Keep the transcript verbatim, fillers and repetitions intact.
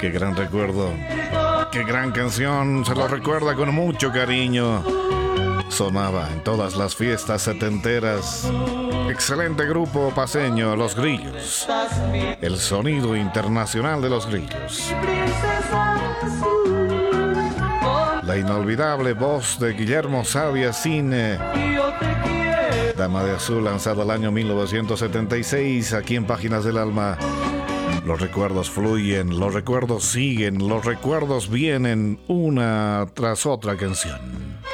Qué gran recuerdo. Qué gran canción. Se lo recuerda con mucho cariño. Sonaba en todas las fiestas setenteras. Excelente grupo paseño, Los Grillos. El sonido internacional de Los Grillos. La inolvidable voz de Guillermo Sabia Cine. Dama de Azul, lanzada el año mil novecientos setenta y seis, aquí en Páginas del Alma. Los recuerdos fluyen, los recuerdos siguen, los recuerdos vienen una tras otra canción.